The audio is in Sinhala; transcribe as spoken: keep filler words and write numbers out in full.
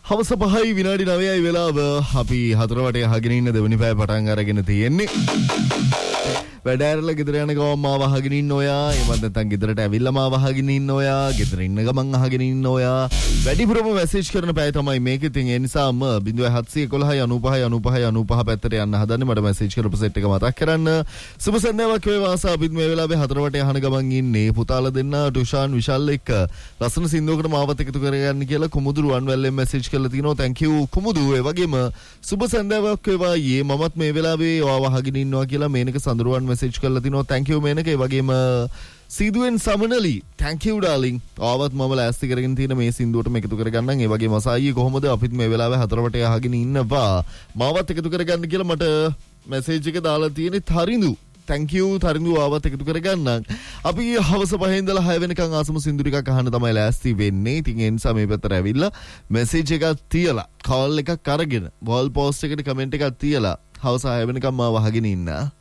හවස පහයි විනාඩි නවයයි වෙලාව. අපි හතර වටේ අහගෙන ඉන්න දෙවෙනි පැය පටන් අරගෙන තියෙන්නේ. වැඩ ඇරලා ගෙදර යන ගමන් මාව අහගෙන ඉන්න ඔයා. එමත් නැත්නම් ගෙදරට ඇවිල්ලා මාව අහගෙන ඉන්න ඔයා. ගෙදර ඉන්න ගමන් අහගෙන ඉන්න ඔයා. වැඩිපුරම මැසේජ් කරන පැය තමයි මේක. ඉතින් ඒ නිසාම ज़ीरो सात एक एक नौ पाँच नौ पाँच नौ पाँच පැත්තට යන්න හදන්නේ. මට මැසේජ් කරපු සෙට් එක මතක් කරන්න. සුබ සන්ධ්‍යාවක් වේවා. අපිත් මේ වෙලාවේ හතර වටේ අහන ගමන් ඉන්නේ පුතාලා දෙන්න ටුෂාන් විශාල් එක්ක ලස්සන සින්දුවකට මාවත් එකතු කරගන්න කියලා කුමුදු රුවන්වැල්ලෙන් මැසේජ් කරලා තිනවා. thank you කුමුදු. ඒ වගේම සුබ සන්ධ්‍යාවක් වේවා. යේ මමත් මේ වෙලාවේ ඔයාව අහගෙන ඉන්නවා කියලා මේනක සඳරුවන් මැසේජ් කරලා තිනවා. thank you Menaka. ඒ වගේම සීදුවෙන් සමනලි thank you darling. ආවත් මම ලෑස්ති කරගෙන තියෙන මේ සින්දුවට මේක එකතු කරගන්නම්. ඒ වගේම අසායි කොහොමද අපිත් මේ වෙලාවේ හතර වටේ අහගෙන ඉන්නවා. මාවත් එකතු කරගන්න කියලා මට මැසේජ් එක දාලා තියෙන්නේ තරිඳු. thank you තරිඳු ආවත් එකතු කරගන්නම්. අපි හවස පහේ ඉඳලා හය වෙනකන් ආසම සින්දු ටිකක් අහන්න තමයි ලෑස්ති වෙන්නේ. ඉතින් ඒ නිසා මේ පැත්තට ඇවිල්ලා මැසේජ් එකක් තියලා කෝල් එකක් අරගෙන වෝල් පෝස්ට් එකට කමෙන්ට් එකක් තියලා හවස හය වෙනකන් මාව අහගෙන ඉන්න.